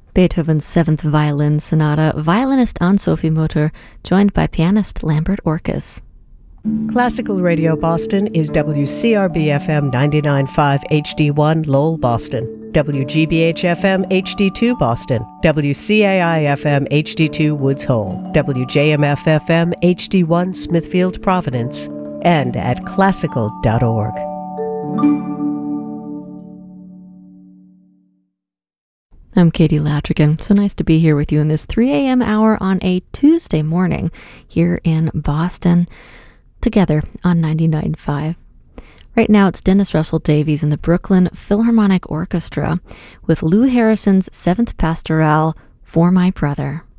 Beethoven's Seventh Violin Sonata, violinist Anne-Sophie Mutter, joined by pianist Lambert Orkes. Classical Radio Boston is WCRB-FM 99.5 HD1 Lowell, Boston, WGBH-FM HD2 Boston, WCAI-FM HD2 Woods Hole, WJMF-FM HD1 Smithfield, Providence, and at classical.org. I'm Katie Latrigan. So nice to be here with you in this 3 a.m. hour on a Tuesday morning here in Boston, together on 99.5. Right now it's Dennis Russell Davies and the Brooklyn Philharmonic Orchestra with Lou Harrison's Seventh Pastoral, For My Brother.